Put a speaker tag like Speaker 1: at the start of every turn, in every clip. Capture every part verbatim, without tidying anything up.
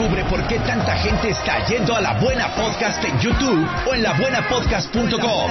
Speaker 1: Descubre por qué tanta gente está yendo a La Buena Podcast en YouTube o en la buena podcast punto com.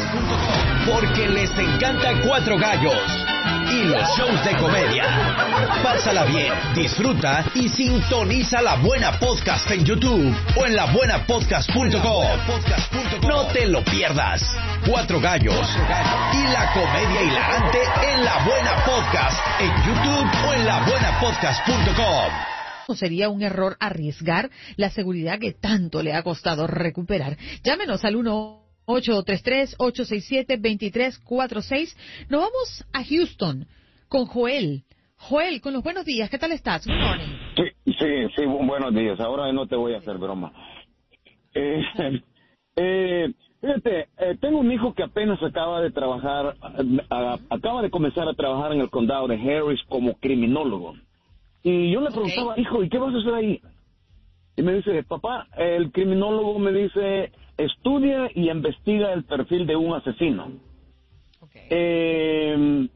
Speaker 1: Porque les encanta Cuatro Gallos y los shows de comedia. Pásala bien, disfruta y sintoniza La Buena Podcast en YouTube o en la buena podcast punto com. No te lo pierdas. Cuatro Gallos y la comedia hilarante en La Buena Podcast en YouTube o en la buena podcast punto com.
Speaker 2: Sería un error arriesgar la seguridad que tanto le ha costado recuperar. Llámenos al uno ocho tres tres, ocho seis siete, dos tres cuatro seis. Nos vamos a Houston con Joel. Joel, con los buenos días, ¿qué tal estás? Good morning.
Speaker 3: Sí, sí, sí, buenos días. Ahora no te voy a hacer broma. Eh, eh, fíjate, eh, tengo un hijo que apenas acaba de trabajar, a, acaba de comenzar a trabajar en el condado de Harris como criminólogo. Y yo le preguntaba, okay. hijo, ¿y qué vas a hacer ahí? Y me dice, papá, el criminólogo me dice, estudia y investiga el perfil de un asesino. Okay. Eh,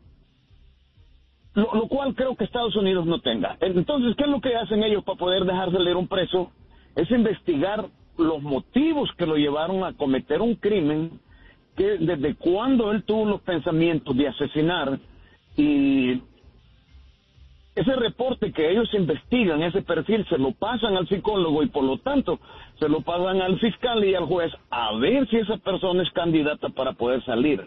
Speaker 3: lo, lo cual creo que Estados Unidos no tenga. Entonces, ¿qué es lo que hacen ellos para poder dejar salir un preso? Es investigar los motivos que lo llevaron a cometer un crimen, que desde cuándo él tuvo los pensamientos de asesinar, y ese reporte que ellos investigan, ese perfil, se lo pasan al psicólogo y por lo tanto se lo pasan al fiscal y al juez a ver si esa persona es candidata para poder salir.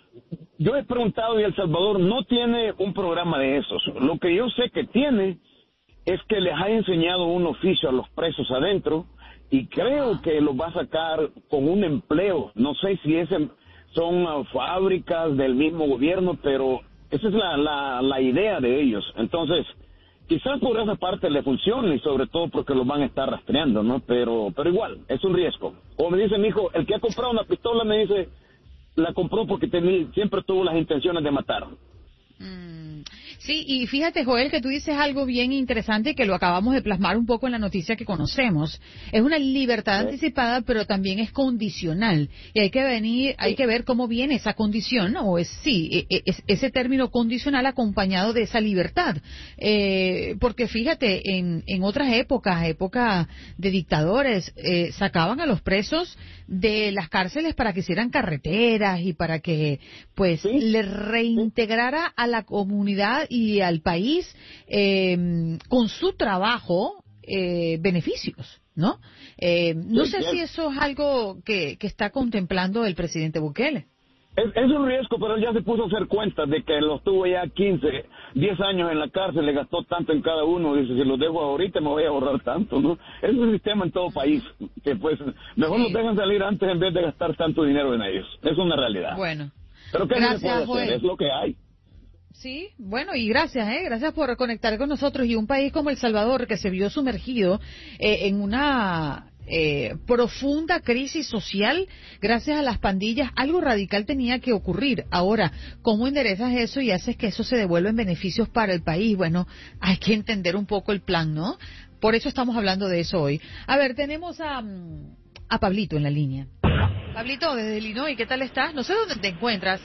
Speaker 3: Yo he preguntado y El Salvador no tiene un programa de esos. Lo que yo sé que tiene es que les ha enseñado un oficio a los presos adentro y creo que los va a sacar con un empleo. No sé si es en, son uh, fábricas del mismo gobierno, pero esa es la, la, la idea de ellos. Entonces, quizás por esa parte le funcione y sobre todo porque los van a estar rastreando, ¿no? Pero pero igual, es un riesgo. Como me dice mi hijo, el que ha comprado una pistola me dice, la compró porque tenía, siempre tuvo las intenciones de matar.
Speaker 2: Mm. Sí, y fíjate, Joel, que tú dices algo bien interesante que lo acabamos de plasmar un poco en la noticia que conocemos. Es una libertad sí. anticipada, pero también es condicional. Y hay que venir, hay que ver cómo viene esa condición, ¿no? O es, sí, es, ese término condicional acompañado de esa libertad. Eh, porque fíjate, en, en otras épocas, época de dictadores, eh, sacaban a los presos de las cárceles para que hicieran carreteras y para que, pues, sí. les reintegrara a la comunidad y al país eh, con su trabajo eh, beneficios, ¿no? Eh, no sí, sé sí. si eso es algo que, que está contemplando el presidente Bukele.
Speaker 3: Es, es un riesgo, pero él ya se puso a hacer cuentas de que los tuvo ya quince, diez años en la cárcel, le gastó tanto en cada uno, dice, si los dejo ahorita me voy a ahorrar tanto, ¿no? Es un sistema en todo país, que pues mejor sí. los dejan salir antes en vez de gastar tanto dinero en ellos. Es una realidad.
Speaker 2: Bueno.
Speaker 3: Pero ¿qué
Speaker 2: gracias,
Speaker 3: se puede
Speaker 2: Joel.
Speaker 3: hacer? Es lo que hay.
Speaker 2: Sí, bueno, y gracias, ¿eh? Gracias por conectar con nosotros. Y un país como El Salvador, que se vio sumergido eh, en una eh, profunda crisis social gracias a las pandillas, algo radical tenía que ocurrir. Ahora, ¿cómo enderezas eso y haces que eso se devuelva en beneficios para el país? Bueno, hay que entender un poco el plan, ¿no? Por eso estamos hablando de eso hoy. A ver, tenemos a, a Pablito en la línea. Pablito, desde Illinois, ¿qué tal estás? No sé dónde te encuentras.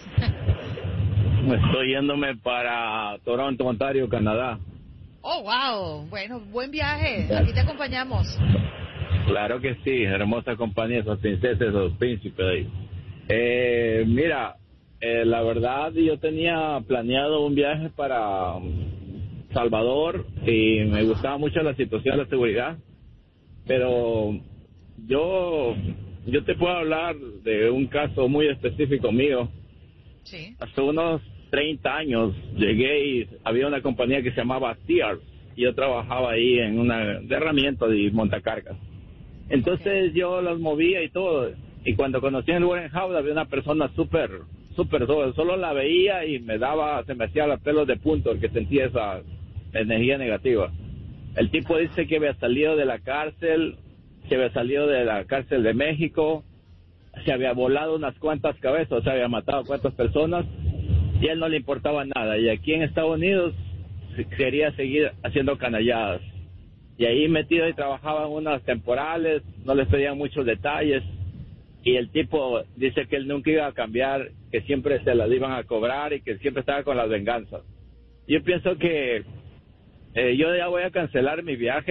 Speaker 4: Estoy yéndome para Toronto, Ontario, Canadá.
Speaker 2: Oh, wow. Bueno, buen viaje. Aquí te acompañamos.
Speaker 4: Claro que sí. Hermosa compañía, esos princesas, esos príncipes. Eh, mira, eh, la verdad, yo tenía planeado un viaje para Salvador y me gustaba mucho la situación de la seguridad. Pero yo, yo te puedo hablar de un caso muy específico mío.
Speaker 2: Sí.
Speaker 4: Hace unos treinta años llegué y había una compañía que se llamaba Sears y yo trabajaba ahí en una de herramientas de montacargas. Entonces okay. yo las movía y todo, y cuando conocí el Warehouse había una persona súper, súper, solo la veía y me daba, se me hacía los pelos de punto porque sentía esa energía negativa. El tipo dice que había salido de la cárcel, que había salido de la cárcel de México, se había volado unas cuantas cabezas, o sea, había matado a cuantas personas, y a él no le importaba nada. Y aquí en Estados Unidos quería seguir haciendo canalladas. Y ahí metido y trabajaba en unas temporales, no les pedían muchos detalles. Y el tipo dice que él nunca iba a cambiar, que siempre se las iban a cobrar y que siempre estaba con las venganzas. Yo pienso que eh, yo ya voy a cancelar mi viaje